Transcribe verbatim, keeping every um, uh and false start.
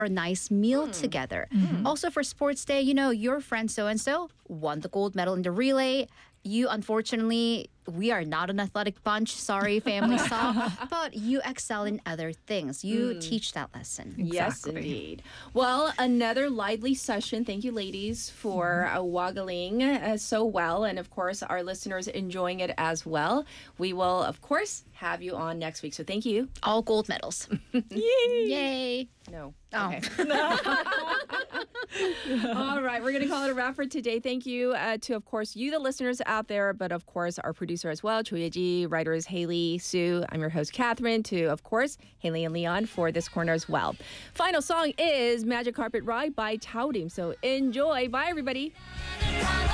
a nice meal Mm. together. Mm-hmm. Also for sports day, you know, your friend so-and-so won the gold medal in the relay. You, unfortunately, we are not an athletic bunch. Sorry, family saw. But you excel in other things. You Mm. teach that lesson. Yes, Exactly. indeed. Well, another lively session. Thank you, ladies, for uh, waggling uh, so well. And of course, our listeners enjoying it as well. We will, of course, have you on next week. So thank you. All gold medals. Yay! Yay. No. Oh. Okay. All right. We're going to call it a wrap for today. Thank you uh, to, of course, you, the listeners out there, but of course, our producer as well, Chuyeji, writers Haley, Sue. I'm your host, Catherine, to, of course, Haley and Leon for this corner as well. Final song is Magic Carpet Ride by Touting. So enjoy. Bye, everybody.